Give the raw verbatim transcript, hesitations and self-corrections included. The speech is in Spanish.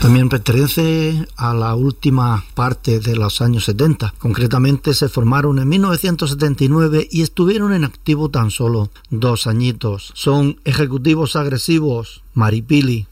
También pertenece a la última parte de los años setenta. Concretamente se formaron en mil novecientos setenta y nueve y estuvieron en activo tan solo dos añitos. Son Ejecutivos Agresivos, Maripili.